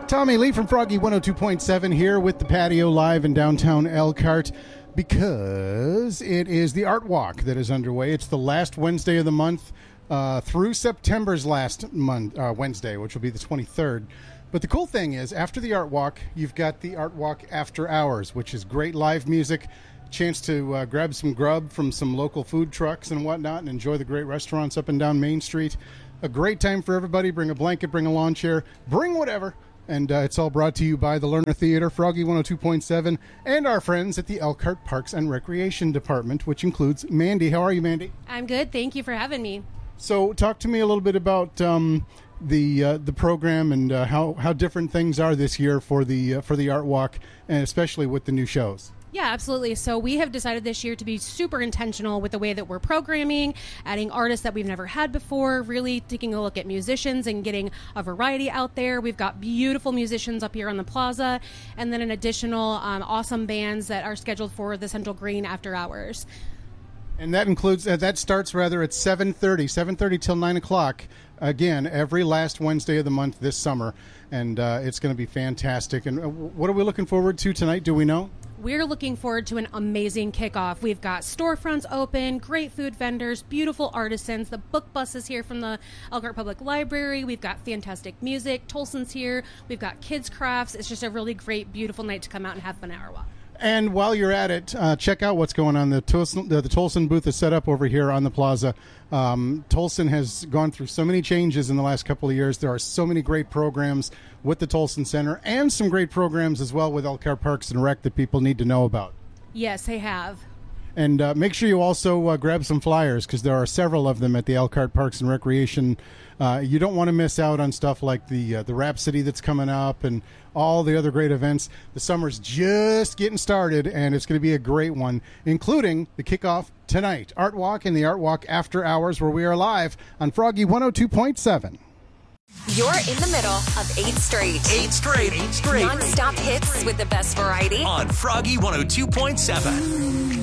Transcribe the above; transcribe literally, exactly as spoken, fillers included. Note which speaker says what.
Speaker 1: Tommy Lee from Froggy one oh two point seven here with the patio live in downtown Elkhart because it is the Art Walk that is underway. It's the last Wednesday of the month uh, through September's last month, uh, Wednesday, which will be the twenty-third. But the cool thing is, after the Art Walk, you've got the Art Walk After Hours, which is great live music, chance to uh, grab some grub from some local food trucks and whatnot and enjoy the great restaurants up and down Main Street. A great time for everybody. Bring a blanket, bring a lawn chair, bring whatever. And uh, it's all brought to you by the Lerner Theater, Froggy one oh two point seven, and our friends at the Elkhart Parks and Recreation Department, which includes Mandy. How are you, Mandy?
Speaker 2: I'm good. Thank you for having me.
Speaker 1: So talk to me a little bit about um, the uh, the program and uh, how, how different things are this year for the uh, for the Art Walk, and especially with the new shows.
Speaker 2: Yeah, absolutely. So we have decided this year to be super intentional with the way that we're programming, adding artists that we've never had before, really taking a look at musicians and getting a variety out there. We've got beautiful musicians up here on the plaza, and then an additional um, awesome bands that are scheduled for the Central Green after hours.
Speaker 1: And that includes, uh, that starts rather at seven thirty, seven thirty till nine o'clock, again, every last Wednesday of the month this summer. And uh, it's going to be fantastic. And uh, what are we looking forward to tonight? Do we know?
Speaker 2: We're looking forward to an amazing kickoff. We've got storefronts open, great food vendors, beautiful artisans. The book bus is here from the Elkhart Public Library. We've got fantastic music. Tolson's here. We've got kids' crafts. It's just a really great, beautiful night to come out and have fun at our walk.
Speaker 1: And while you're at it, uh, check out what's going on. The Tolson, the, the Tolson booth is set up over here on the plaza. Um, Tolson has gone through so many changes in the last couple of years. There are so many great programs with the Tolson Center and some great programs as well with Elkhart Parks and Rec that people need to know about.
Speaker 2: Yes, they have.
Speaker 1: And uh, make sure you also uh, grab some flyers because there are several of them at the Elkhart Parks and Recreation. Uh, you don't want to miss out on stuff like the uh, the Rhapsody that's coming up and all the other great events. The summer's just getting started, and it's going to be a great one, including the kickoff tonight, Art Walk and the Art Walk After Hours, where we are live on Froggy one oh two point seven.
Speaker 3: You're in the middle of eight straight.
Speaker 4: Eight straight. Eight straight.
Speaker 3: Non-stop hits with the best variety
Speaker 4: on Froggy one oh two point seven.